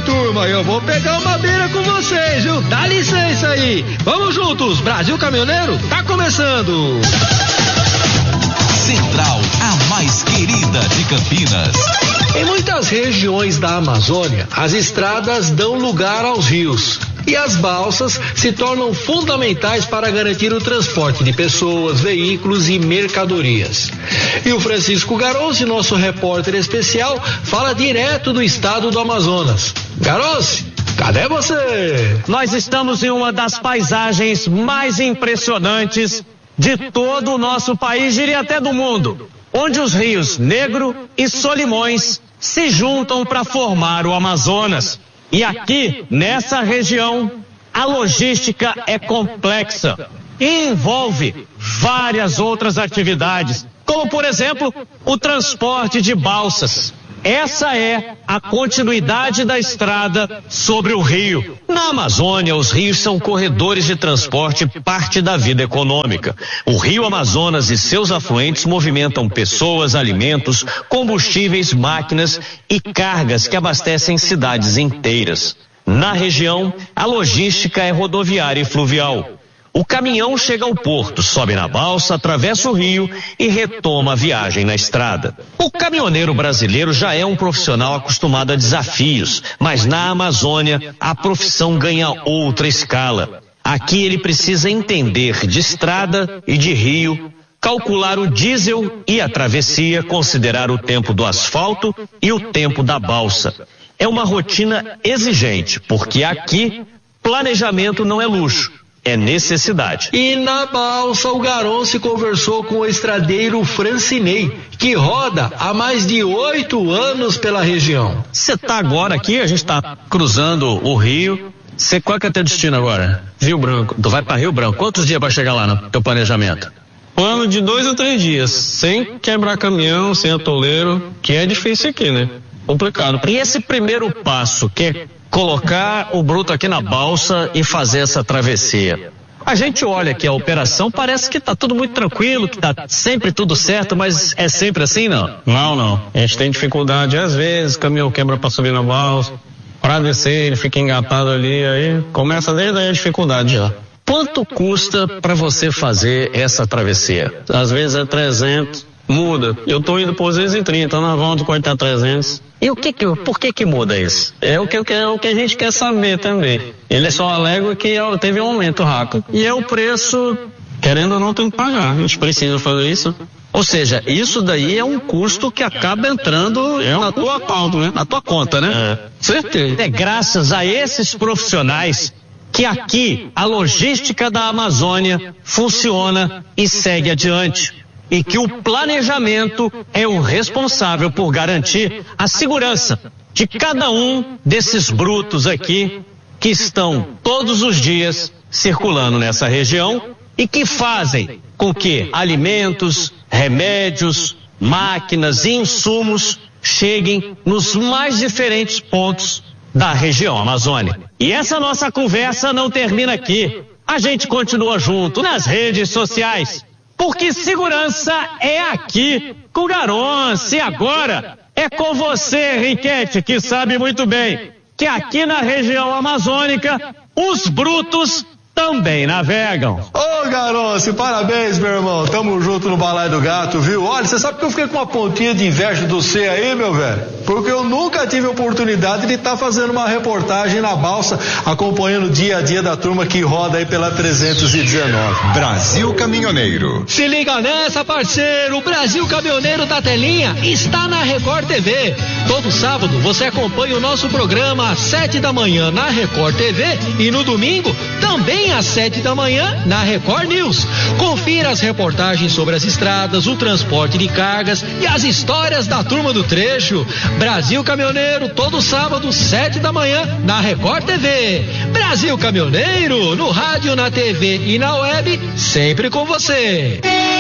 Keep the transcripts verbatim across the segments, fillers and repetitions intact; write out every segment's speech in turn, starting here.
turma, eu vou pegar uma beira com vocês, viu? Dá licença aí. Vamos juntos, Brasil Caminhoneiro tá começando. Central, a mais querida de Campinas. Em muitas regiões da Amazônia, as estradas dão lugar aos rios. E as balsas se tornam fundamentais para garantir o transporte de pessoas, veículos e mercadorias. E o Francisco Garonce, nosso repórter especial, fala direto do estado do Amazonas. Garonce, cadê você? Nós estamos em uma das paisagens mais impressionantes de todo o nosso país, diria até do mundo, onde os rios Negro e Solimões se juntam para formar o Amazonas. E aqui, nessa região, a logística é complexa e envolve várias outras atividades, como, por exemplo, o transporte de balsas. Essa é a continuidade da estrada sobre o rio. Na Amazônia, os rios são corredores de transporte, parte da vida econômica. O rio Amazonas e seus afluentes movimentam pessoas, alimentos, combustíveis, máquinas e cargas que abastecem cidades inteiras. Na região, a logística é rodoviária e fluvial. O caminhão chega ao porto, sobe na balsa, atravessa o rio e retoma a viagem na estrada. O caminhoneiro brasileiro já é um profissional acostumado a desafios, mas na Amazônia a profissão ganha outra escala. Aqui ele precisa entender de estrada e de rio, calcular o diesel e a travessia, considerar o tempo do asfalto e o tempo da balsa. É uma rotina exigente, porque aqui planejamento não é luxo. É necessidade. E na balsa o Garonce conversou com o estradeiro Francinei, que roda há mais de oito anos pela região. Você tá agora aqui, a gente tá cruzando o rio. Você, qual que é teu destino agora? Rio Branco. Tu vai para Rio Branco. Quantos dias para chegar lá no teu planejamento? Plano de dois a três dias, sem quebrar caminhão, sem atoleiro, que é difícil aqui, né? Complicado. E esse primeiro passo, que é colocar o bruto aqui na balsa e fazer essa travessia. A gente olha aqui a operação, parece que tá tudo muito tranquilo, que tá sempre tudo certo, mas é sempre assim, não? Não, não. A gente tem dificuldade, às vezes, o caminhão quebra para subir na balsa, para descer, ele fica engatado ali, aí começa desde aí a dificuldade já. Quanto custa para você fazer essa travessia? Às vezes é trezentos, muda. Eu tô indo por duzentos e trinta, na volta pode estar trezentos. E o que que, por que que muda isso? É o que, é o que a gente quer saber também. Ele só alega que teve um aumento rápido. E é o preço, querendo ou não, tem que pagar. A gente precisa fazer isso. Ou seja, isso daí é um custo que acaba entrando é um na tua conta, né? Na tua conta, né? É, certeza. É graças a esses profissionais que aqui a logística da Amazônia funciona e segue adiante. E que o planejamento é o responsável por garantir a segurança de cada um desses brutos aqui que estão todos os dias circulando nessa região e que fazem com que alimentos, remédios, máquinas e insumos cheguem nos mais diferentes pontos da região Amazônia. E essa nossa conversa não termina aqui. A gente continua junto nas redes sociais. Porque segurança é aqui com o Garonce. E agora é com você, Henriquete, que sabe muito bem que aqui na região amazônica os brutos também navegam. Ô Garonce, parabéns, meu irmão. Tamo junto no Balaio do Gato, viu? Olha, você sabe que eu fiquei com uma pontinha de inveja do C aí, meu velho? Porque eu nunca tive a oportunidade de estar tá fazendo uma reportagem na balsa, acompanhando o dia a dia da turma que roda aí pela trezentos e dezenove. Brasil Caminhoneiro. Se liga nessa, parceiro. O Brasil Caminhoneiro da Telinha está na Record T V. Todo sábado você acompanha o nosso programa às sete da manhã na Record T V e no domingo também às sete da manhã na Record News. Confira as reportagens sobre as estradas, o transporte de cargas e as histórias da turma do trecho. Brasil Caminhoneiro, todo sábado, sete da manhã, na Record T V. Brasil Caminhoneiro, no rádio, na T V e na web, sempre com você.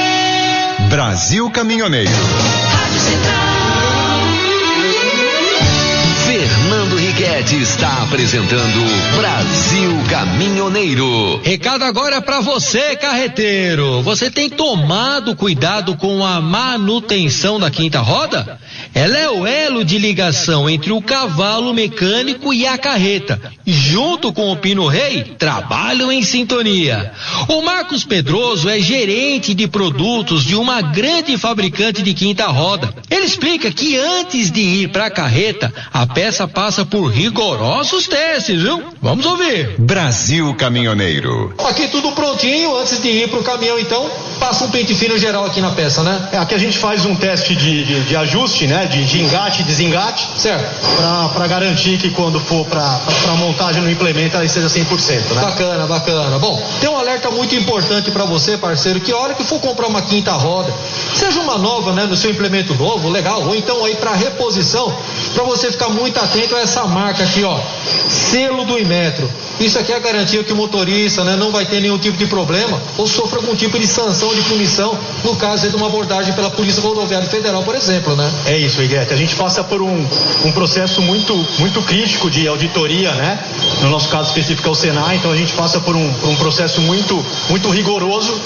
Brasil Caminhoneiro. Rádio Central. Fernando Ricardo. Guedes está apresentando Brasil Caminhoneiro. Recado agora para você, carreteiro. Você tem tomado cuidado com a manutenção da quinta roda? Ela é o elo de ligação entre o cavalo mecânico e a carreta. Junto com o Pino Rei, trabalham em sintonia. O Marcos Pedroso é gerente de produtos de uma grande fabricante de quinta roda. Ele explica que antes de ir para a carreta, a peça passa por rigorosos testes, viu? Vamos ouvir. Brasil Caminhoneiro. Aqui tudo prontinho, antes de ir pro caminhão, então, passa um pente fino geral aqui na peça, né? É, aqui a gente faz um teste de, de, de ajuste, né? De, de engate e desengate. Certo. Para garantir que quando for para montagem no implemento, ela seja cem por cento, né? Bacana, bacana. Bom, tem um alerta muito importante para você, parceiro, que a hora que for comprar uma quinta roda, seja uma nova, né? No seu implemento novo, legal, ou então aí para reposição, para você ficar muito atento a essa marca aqui, ó, selo do Inmetro. Isso aqui é a garantia que o motorista, né, não vai ter nenhum tipo de problema ou sofra algum tipo de sanção ou de punição no caso de uma abordagem pela Polícia Rodoviária Federal, por exemplo, né? É isso, Iguete. A gente passa por um, um processo muito, muito crítico de auditoria, né? No nosso caso específico é o Senai, então a gente passa por um, por um processo muito, muito rigoroso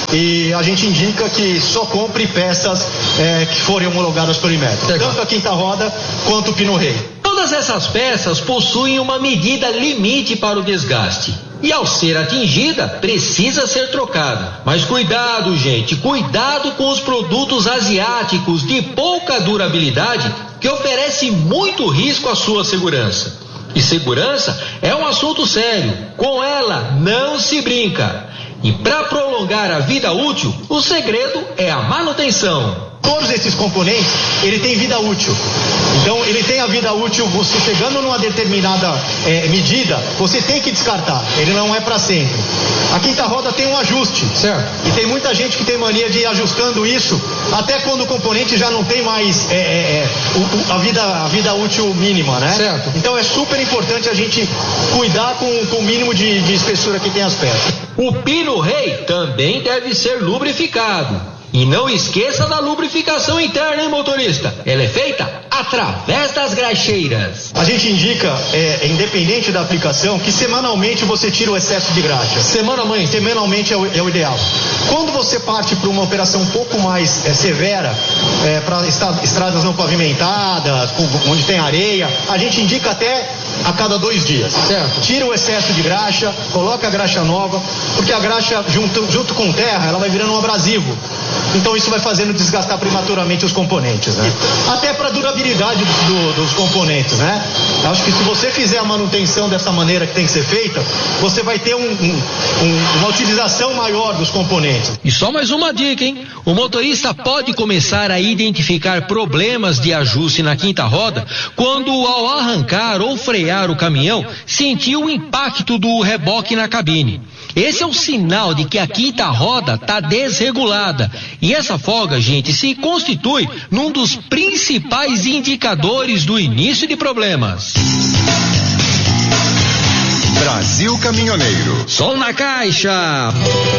e a gente indica que só compre peças é, que forem homologadas pelo Inmetro. Tanto a quinta roda quanto o Pino Rei. Todas essas peças possuem uma medida limite para o desgaste. E ao ser atingida, precisa ser trocada. Mas cuidado, gente, cuidado com os produtos asiáticos de pouca durabilidade que oferecem muito risco à sua segurança. E segurança é um assunto sério. Com ela não se brinca. E para prolongar a vida útil, o segredo é a manutenção. Todos esses componentes, ele tem vida útil. Então, ele tem a vida útil, você chegando numa determinada é, medida, você tem que descartar. Ele não é para sempre. A quinta roda tem um ajuste. Certo. E tem muita gente que tem mania de ir ajustando isso, até quando o componente já não tem mais é, é, é, o, a, vida, a vida útil mínima, né? Certo. Então, é super importante a gente cuidar com, com o mínimo de, de espessura que tem as peças. O Pino Rei também deve ser lubrificado. E não esqueça da lubrificação interna, hein, motorista? Ela é feita através das graxeiras. A gente indica, é, independente da aplicação, que semanalmente você tira o excesso de graxa. Semanalmente? Semanalmente é o, é o ideal. Quando você parte para uma operação um pouco mais é, severa, é, para estradas não pavimentadas, onde tem areia, a gente indica até a cada dois dias. Certo. Tira o excesso de graxa, coloca a graxa nova, porque a graxa junto, junto com terra, ela vai virando um abrasivo. Então isso vai fazendo desgastar prematuramente os componentes, né? Até para a durabilidade do, dos componentes, né? Acho que se você fizer a manutenção dessa maneira que tem que ser feita, você vai ter um, um, um, uma utilização maior dos componentes. E só mais uma dica, hein? O motorista pode começar a identificar problemas de ajuste na quinta roda quando, ao arrancar ou frear o caminhão, sentir o impacto do reboque na cabine. Esse é um sinal de que a quinta roda está desregulada. E essa folga, gente, se constitui num dos principais indicadores do início de problemas. Brasil Caminhoneiro. Som na caixa.